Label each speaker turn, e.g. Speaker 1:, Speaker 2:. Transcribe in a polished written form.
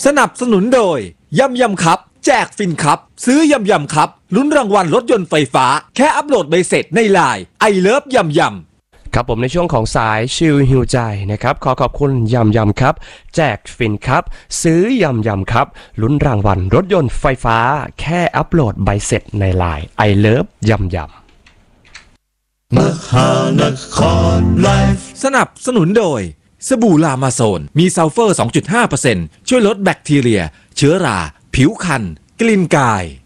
Speaker 1: สนับสนุนโดยยำครับแจกฟินครับซื้อยำครับลุ้นรางวัลรถยนต์ไฟฟ้าแค่อัปโหลดใบเสร็จในไลน์ไอเลิฟยำ
Speaker 2: ครับผมในช่วงของสายชิลฮิวใจนะครับขอขอบคุณยำครับแจกฟินครับซื้อยำครับลุ้นรางวัลรถยนต์ไฟฟ้าแค่อัปโหลดใบเสร็จในไลน์ไอเลิฟยำ
Speaker 3: มหานครไลฟ์
Speaker 1: สนับสนุนโดยสบู่ลามาโซนมีซัลเฟอร์ 2.5% ช่วยลดแบคทีเรียเชื้อราผิวคันกลิ่นกาย